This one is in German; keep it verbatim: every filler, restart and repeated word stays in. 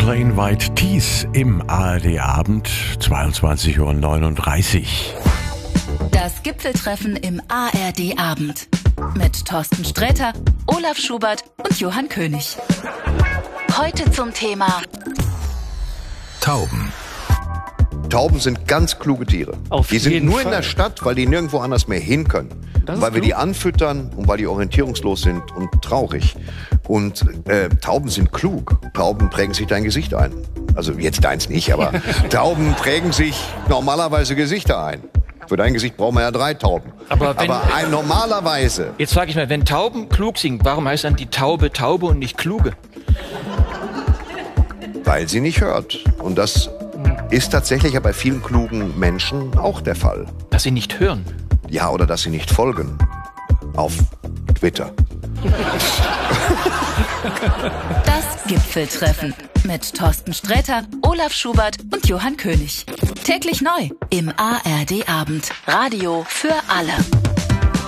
Plain White Tees im A R D-Abend, zweiundzwanzig Uhr neununddreißig. Das Gipfeltreffen im A R D-Abend mit Thorsten Sträter, Olaf Schubert und Johann König. Heute zum Thema Tauben. Tauben sind ganz kluge Tiere. Auf die sind jeden nur Fall. in der Stadt, weil die nirgendwo anders mehr hin können. Das ist Weil wir klug. die anfüttern und weil die orientierungslos sind und traurig. Und äh, Tauben sind klug. Tauben prägen sich dein Gesicht ein. Also jetzt deins nicht, aber Tauben prägen sich normalerweise Gesichter ein. Für dein Gesicht brauchen wir ja drei Tauben. Aber wenn- aber ein, normalerweise, Jetzt frage ich mal, wenn Tauben klug sind, warum heißt dann die Taube Taube und nicht Kluge? weil sie nicht hört. Und das ist tatsächlich ja bei vielen klugen Menschen auch der Fall. Dass sie nicht hören. Ja, oder dass sie nicht folgen. Auf Twitter. das Gipfeltreffen mit Thorsten Sträter, Olaf Schubert und Johann König. Täglich neu im A R D-Abend. Radio für alle.